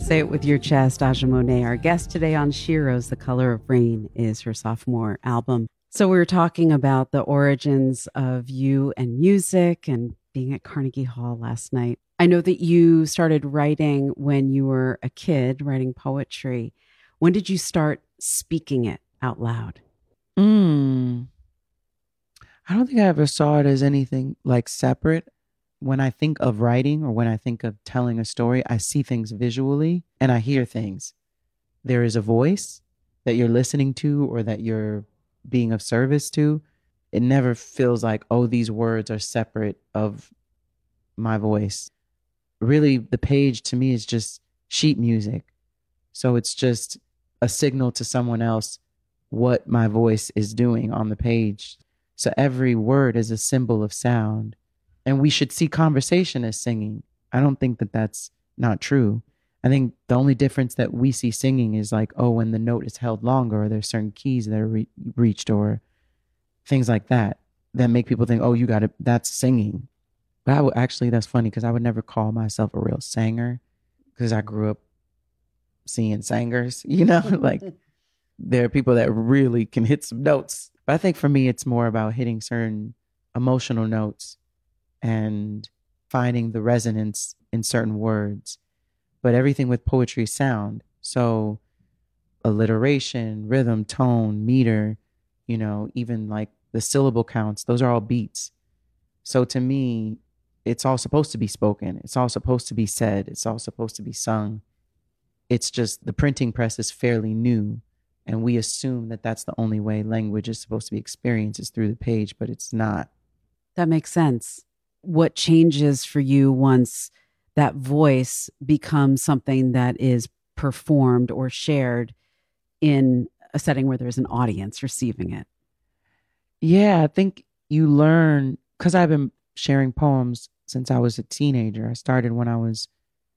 Say it with your chest, Aja Monet. Our guest today on Shiro's The Color of Rain is her sophomore album. So we were talking about the origins of you and music and being at Carnegie Hall last night. I know that you started writing when you were a kid, writing poetry. When did you start speaking it out loud? I don't think I ever saw it as anything like separate. When I think of writing or when I think of telling a story, I see things visually and I hear things. There is a voice that you're listening to or that you're being of service to. It never feels like, oh, these words are separate of my voice. Really, the page to me is just sheet music. So it's just a signal to someone else what my voice is doing on the page. So every word is a symbol of sound. And we should see conversation as singing. I don't think that that's not true. I think the only difference that we see singing is like, oh, when the note is held longer or there's certain keys that are reached or things like that make people think, oh, you got it. That's singing. But actually, that's funny because I would never call myself a real singer because I grew up seeing singers, like there are people that really can hit some notes. But I think for me, it's more about hitting certain emotional notes and finding the resonance in certain words. But everything with poetry is sound. So alliteration, rhythm, tone, meter, even like the syllable counts, those are all beats. So to me, it's all supposed to be spoken. It's all supposed to be said. It's all supposed to be sung. It's just the printing press is fairly new. And we assume that that's the only way language is supposed to be experienced is through the page, but it's not. That makes sense. What changes for you once that voice becomes something that is performed or shared in a setting where there's an audience receiving it? Yeah, I think you learn, because I've been sharing poems since I was a teenager. I started when I was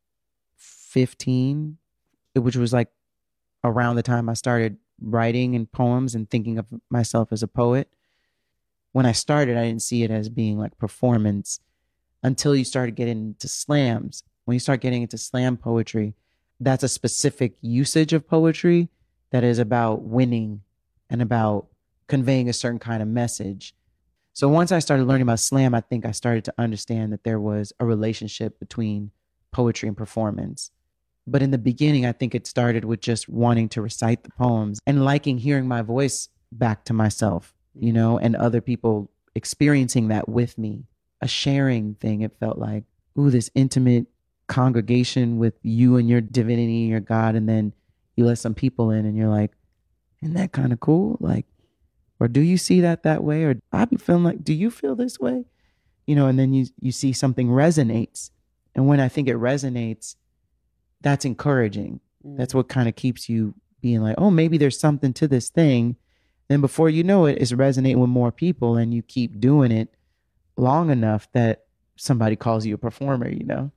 15, which was like around the time I started writing in poems and thinking of myself as a poet. When I started, I didn't see it as being like performance until you started getting into slams. When you start getting into slam poetry, that's a specific usage of poetry that is about winning and about conveying a certain kind of message. So once I started learning about slam, I think I started to understand that there was a relationship between poetry and performance. But in the beginning, I think it started with just wanting to recite the poems and liking hearing my voice back to myself, and other people experiencing that with me. A sharing thing, it felt like, ooh, this intimate congregation with you and your divinity, your God, and then you let some people in and you're like, isn't that kind of cool? Like, or do you see that way? Or I be feeling like, do you feel this way? And then you see something resonates. And when I think it resonates, that's encouraging. That's what kind of keeps you being like, oh, maybe there's something to this thing. Then before you know it, it's resonating with more people and you keep doing it long enough that somebody calls you a performer,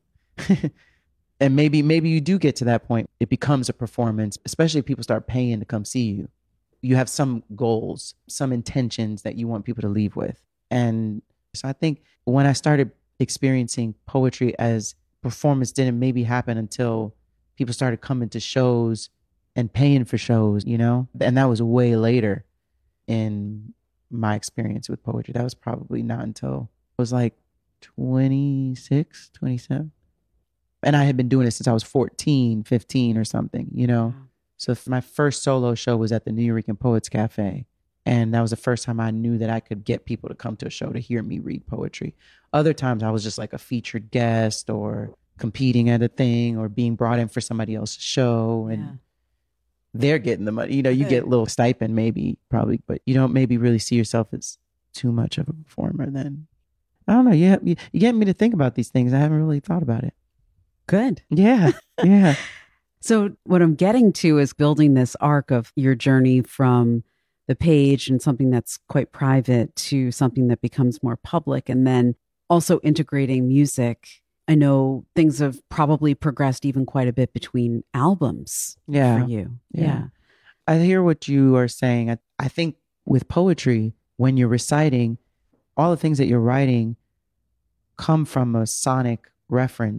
And maybe you do get to that point. It becomes a performance, especially if people start paying to come see you. You have some goals, some intentions that you want people to leave with. And so I think when I started experiencing poetry as performance didn't maybe happen until people started coming to shows and paying for shows, and that was way later in my experience with poetry. That was probably not until I was like 26, 27. And I had been doing it since I was 14, 15 or something, So my first solo show was at the New Eurekan Poets Cafe. And that was the first time I knew that I could get people to come to a show to hear me read poetry. Other times I was just like a featured guest or competing at a thing or being brought in for somebody else's show. And they're getting the money. You get a little stipend maybe, probably, but you don't maybe really see yourself as too much of a performer then. I don't know. You get me to think about these things. I haven't really thought about it. Good. Yeah. Yeah. So what I'm getting to is building this arc of your journey from the page and something that's quite private to something that becomes more public, and then also integrating music. I know things have probably progressed even quite a bit between albums for you. Yeah. I hear what you are saying. I think with poetry, when you're reciting, all the things that you're writing come from a sonic reference.